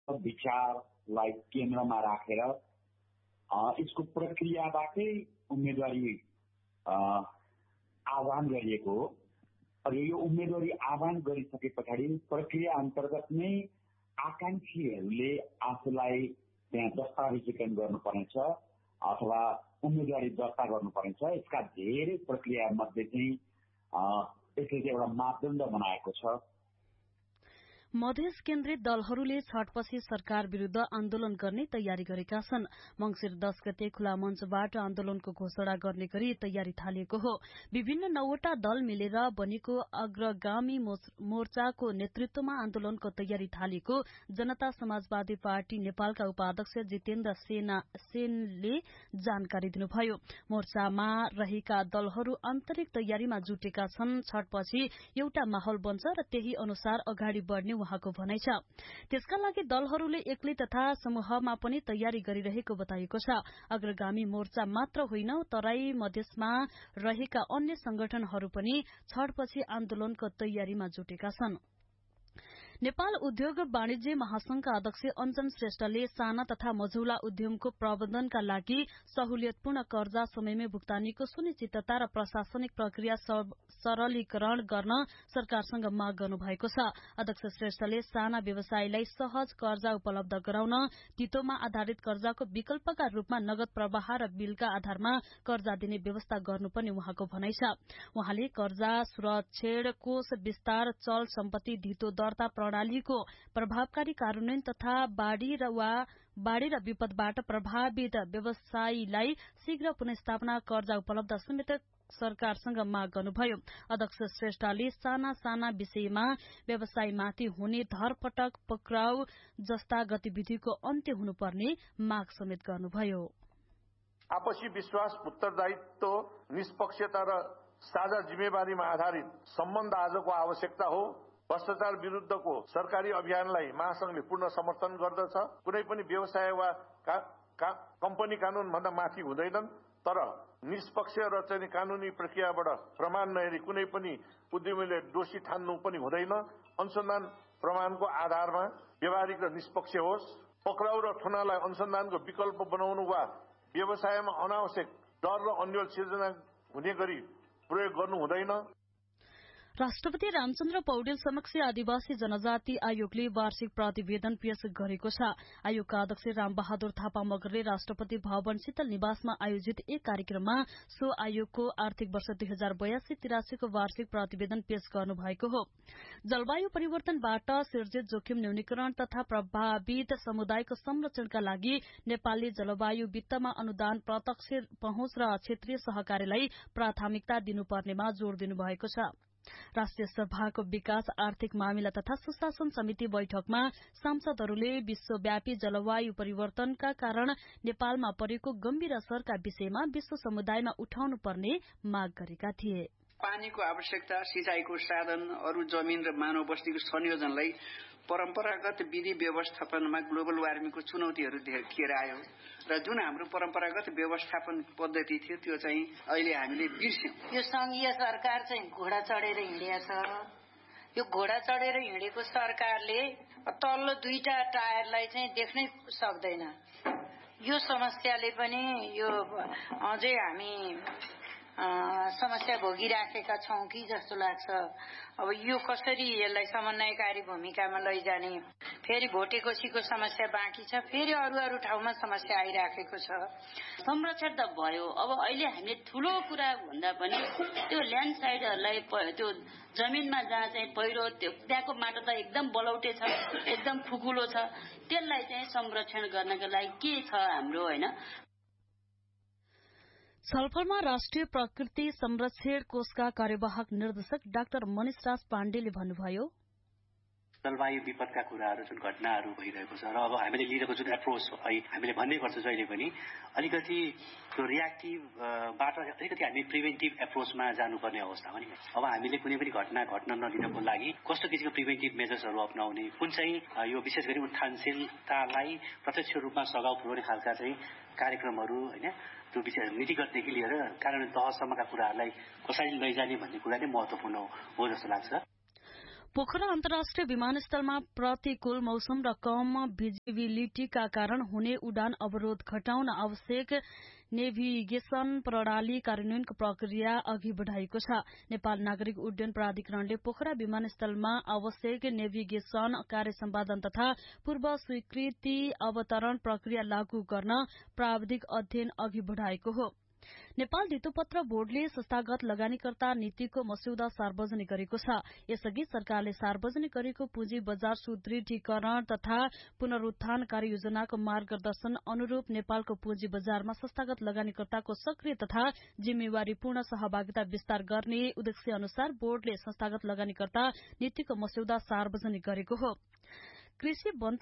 विचारलाई केन्द्रमा राखेर यसको प्रक्रियाबाटै उम्मेदवारी आह्वान गरिएको हो। यो उम्मेदवारी आह्वान गरिसके पछाडि प्रक्रिया अन्तर्गत नै आकांक्षीहरूले आफूलाई त्यहाँ दस्तावेजीकरण गर्नुपर्नेछ अथवा उम्मेदवारी दर्ता गर्नुपर्नेछ। यसका धेरै प्रक्रिया मध्ये चाहिँ यसले एउटा मापदण्ड बनाएको छ। मधेस केन्द्रित दलहरूले छठपछि सरकार विरूद्ध आन्दोलन गर्ने तयारी गरेका छन्। मंसिर 10 गते खुला मञ्चबाट आन्दोलनको घोषणा गर्ने गरी तयारी थालिएको हो। विभिन्न 9वटा दल मिलेर बनेको अग्रगामी मोर्चाको नेतृत्वमा आन्दोलनको तयारी थालिएको जनता समाजवादी पार्टी नेपालका उपाध्यक्ष जितेन्द्र सेनले जानकारी दिनुभयो। मोर्चामा रहेका दलहरू आन्तरिक तयारीमा जुटेका छन्। छठपछि एउटा माहौल बन्छ र त्यही अनुसार अगाडि बढ्ने उहाँको भनाइ छ। त्यसका लागि दलहरूले एक्लै तथा समूहमा पनि तयारी गरिरहेको बताइएको छ। अग्रगामी मोर्चा मात्र होइन, तराई मधेसमा रहेका अन्य संगठनहरू पनि छठपछि आन्दोलनको तयारीमा जुटेका छन्। नेपाल उद्योग वाणिज्य महासंघका अध्यक्ष अञ्जन श्रेष्ठले साना तथा मझौला उद्यमको प्रबन्धनका लागि सहुलियतपूर्ण कर्जा समयमै भुक्तानीको सुनिश्चितता र प्रशासनिक प्रक्रिया सरलीकरण गर्न सरकारसँग माग गर्नुभएको छ। अध्यक्ष श्रेष्ठले साना व्यवसायीलाई सहज कर्जा उपलब्ध गराउन तितोमा आधारित कर्जाको विकल्पका रूपमा नगद प्रवाह र बिलका आधारमा कर्जा दिने व्यवस्था गर्नुपर्ने उहाँको भनाइ छ। उहाँले कर्जा सुरक्षण कोष विस्तार चल सम्पत्ति धितो दर्ता प्रणालीको प्रभावकारी कार्यान्वयन तथा बाढ़ी र विपदबाट प्रभावित व्यवसायीलाई शीघ्र पुनर्स्थापना कर्जा उपलब्ध समेत सरकारसँग माग गर्नुभयो। अध्यक्ष श्रेष्ठले साना विषयमा व्यवसायमाथि हुने धरपटक पक्राउ जस्ता गतिविधिको अन्त्य हुनुपर्ने माग समेत गर्नुभयो। आपसी विश्वास, उत्तरदायित्व, निष्पक्षता र साझा जिम्मेवारीमा आधारित सम्बन्ध आजको आवश्यकता हो। भ्रष्टाचार विरुद्धको सरकारी अभियानलाई महासंघले पूर्ण समर्थन गर्दछ। कुनै पनि व्यवसाय वा कम्पनी कानूनभन्दा माथि हुँदैनन्, तर निष्पक्ष र चाहिँ कानूनी प्रक्रियाबाट प्रमाण नहेरी कुनै पनि उद्यमीले दोषी ठान्नु पनि हुँदैन। अनुसन्धान प्रमाणको आधारमा व्यावहारिक र निष्पक्ष होस्। पक्राउ र ठुनालाई अनुसन्धानको विकल्प बनाउनु वा व्यवसायमा अनावश्यक डर र अन्यल सिर्जना हुने गरी प्रयोग गर्नु हुँदैन। राष्ट्रपति रामचन्द्र पौडेल समक्ष आदिवासी जनजाति आयोगले वार्षिक प्रतिवेदन पेश गरेको छ। आयोगका अध्यक्ष रामबहादुर थापा मगरले राष्ट्रपति भवन शीतल निवासमा आयोजित एक कार्यक्रममा सो आयोगको आर्थिक वर्ष 2082-83 को वार्षिक प्रतिवेदन पेश गर्नु भएको हो। जलवायु परिवर्तनबाट सिर्जित जोखिम न्यूनीकरण तथा प्रभावित समुदायको संरक्षणका लागि नेपालले जलवायु वित्तमा अनुदान, प्रत्यक्ष पहुँच र क्षेत्रीय सहकारीलाई प्राथमिकता दिनुपर्नेमा जोड़ दिनुभएको छ। राष्ट्रिय सभाको विकास आर्थिक मामिला तथा सुशासन समिति बैठकमा सांसदहरूले विश्वव्यापी जलवायु परिवर्तनका कारण नेपालमा परेको गम्भीर असरका विषयमा विश्व समुदायमा उठाउनु पर्ने माग गरेका थिए। पानीको आवश्यकता, सिंचाईको साधन, अरू जमिन र मानव बस्तीको संयोजनलाई परम्परागत विधि व्यवस्थापनमा ग्लोबल वार्मिङको चुनौतीहरू देखिएर आयो र जुन हाम्रो परम्परागत व्यवस्थापन पद्धति थियो त्यो चाहिँ अहिले हामीले बिर्स्यौं। यो संघीय सरकार चाहिँ घोडा चढेर हिँडेको छ। यो घोडा चढेर हिँडेको सरकारले तल्लो दुईटा टायरलाई चाहिँ देख्नै सक्दैन। यो समस्याले पनि यो अझै हामी समस्या भोगिराखेका छौं कि जस्तो लाग्छ। अब यो कसरी यसलाई समन्वयकारी भूमिकामा लैजाने, फेरि भोटेकोसीको समस्या बाँकी छ, फेरि अरू ठाउँमा समस्या आइराखेको छ। संरक्षण त भयो, अब अहिले हामीले ठूलो कुरा भन्दा पनि त्यो ल्यान्डस्लाइडहरूलाई त्यो जमिनमा जहाँ चाहिँ पहिरो त्यहाँको माटो त एकदम बलौटे छ, एकदम खुकुलो छ, त्यसलाई चाहिँ संरक्षण गर्नका लागि के छ हाम्रो हैन। छलफलमा राष्ट्रिय प्रकृति संरक्षण कोषका कार्यवाहक निर्देशक डाक्टर मनिष राज पाण्डेले भन्नुभयो, जलवायु विपदका कुराहरू जुन घटनाहरू भइरहेको छ र अब हामीले लिएको जुन एप्रोच है, हामीले भन्ने गर्छ जहिले पनि अलिकति त्यो रियाक्टिभबाट अलिकति हामी प्रिभेन्टिभ एप्रोचमा जानुपर्ने अवस्था हो नि। अब हामीले कुनै पनि घटना घट्न नदिनको लागि कस्तो किसिमको प्रिभेन्टिभ मेजर्सहरू अपनाउने, कुन चाहिँ यो विशेष गरी उत्थानशीलतालाई प्रत्यक्ष रूपमा सघाउ पुर्याउने खालका चाहिँ कार्यक्रमहरू हैन, त्यो विषय नीतिगतदेखि लिएर कार्यान्वयन तहसम्मका कुराहरूलाई कसरी लैजाने भन्ने कुरा नै महत्त्वपूर्ण हो जस्तो लाग्छ। पोखरा अन्तर्राष्ट्रिय विमानस्थलमा प्रतिकूल मौसम र कम भिजिबिलिटीका कारण हुने उडान अवरोध घटाउन आवश्यक नेभिगेशन प्रणाली कार्यान्वयनको प्रक्रिया अघि बढ़ाएको छ। नेपाल नागरिक उड्डयन प्राधिकरणले पोखरा विमानस्थलमा आवश्यक नेभिगेशन कार्य सम्पादन तथा पूर्व स्वीकृति अवतरण प्रक्रिया लागू गर्न प्राविधिक अध्ययन अघि बढ़ाएको हो। नेपाल धितोपत्र बोर्डले संस्थागत लगानीकर्ता नीतिको मस्यौदा सार्वजनिक गरेको छ। यसअघि सरकारले सार्वजनिक गरेको पुँजी बजार सुदृढीकरण तथा पुनरुत्थान कार्ययोजनाको मार्गदर्शन अनुरूप नेपालको पुँजी बजारमा संस्थागत लगानीकर्ताको सक्रिय तथा जिम्मेवारीपूर्ण सहभागिता विस्तार गर्ने उद्देश्य अनुसार बोर्डले संस्थागत लगानीकर्ता नीतिको मस्यौदा सार्वजनिक गरेको हो। कृषि